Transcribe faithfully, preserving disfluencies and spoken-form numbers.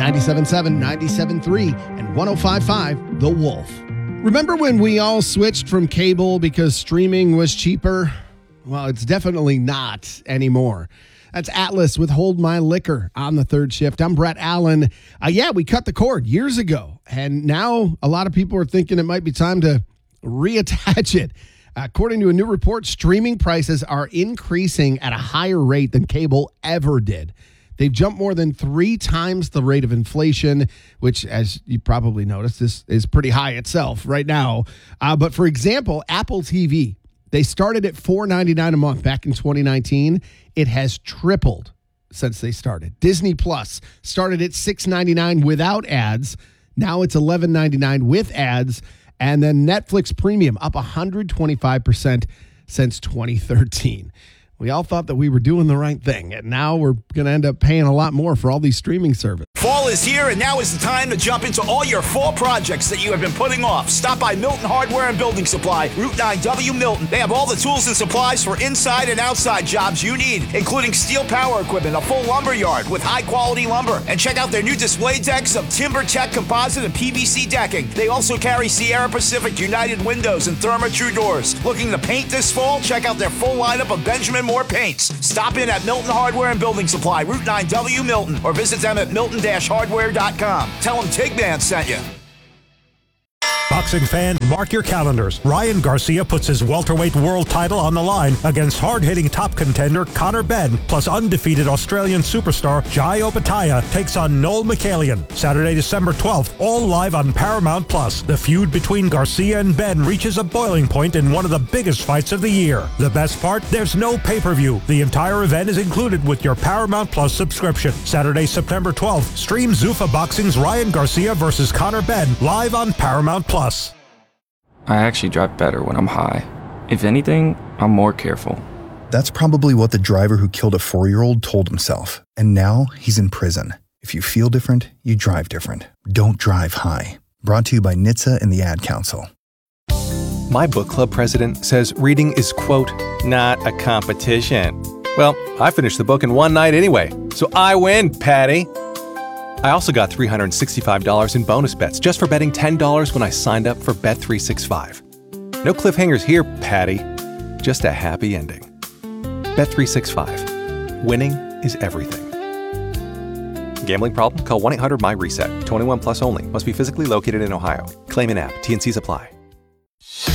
ninety-seven point seven, ninety-seven point three, and one oh five point five The Wolf. Remember when we all switched from cable because streaming was cheaper? Well, it's definitely not anymore. That's Atlas with Hold My Liquor on the third shift. I'm Brett Allen. Uh, yeah, we cut the cord years ago, and now a lot of people are thinking it might be time to reattach it. According to a new report, streaming prices are increasing at a higher rate than cable ever did. They've jumped more than three times the rate of inflation, which, as you probably noticed, is, is pretty high itself right now. Uh, but for example, Apple T V, they started at four dollars and ninety-nine cents a month back in twenty nineteen. It has tripled since they started. Disney Plus started at six dollars and ninety-nine cents without ads. Now it's eleven dollars and ninety-nine cents with ads. And then Netflix Premium up one hundred twenty-five percent since twenty thirteen. We all thought that we were doing the right thing, and now we're going to end up paying a lot more for all these streaming services. Fall is here, and now is the time to jump into all your fall projects that you have been putting off. Stop by Milton Hardware and Building Supply, Route nine W Milton. They have all the tools and supplies for inside and outside jobs you need, including steel power equipment, a full lumber yard with high-quality lumber. And check out their new display decks of TimberTech composite and P V C decking. They also carry Sierra Pacific United windows and Therma-Tru doors. Looking to paint this fall? Check out their full lineup of Benjamin Moore paints. Stop in at Milton Hardware and Building Supply, Route nine W Milton, or visit them at milton dash hardware dot com. Tell them Tigman sent you. Boxing fan, mark your calendars. Ryan Garcia puts his welterweight world title on the line against hard-hitting top contender Conor Benn, plus undefeated Australian superstar Jai Opetaia takes on Noel Mikhailian. Saturday, December twelfth, all live on Paramount Plus. The feud between Garcia and Benn reaches a boiling point in one of the biggest fights of the year. The best part? There's no pay-per-view. The entire event is included with your Paramount Plus subscription. Saturday, September twelfth, stream Zuffa Boxing's Ryan Garcia versus Conor Benn live on Paramount Plus. I actually drive better when I'm high. If anything, I'm more careful. That's probably what the driver who killed a four-year-old told himself. And now he's in prison. If you feel different, you drive different. Don't drive high. Brought to you by N H T S A and the Ad Council. My book club president says reading is, quote, not a competition. Well, I finished the book in one night anyway, so I win, Patty. I also got three hundred sixty-five dollars in bonus bets just for betting ten dollars when I signed up for Bet three sixty-five. No cliffhangers here, Patty. Just a happy ending. Bet three sixty-five. Winning is everything. Gambling problem? Call one eight hundred my reset. twenty-one plus only. Must be physically located in Ohio. Claim in app. T and Cs apply.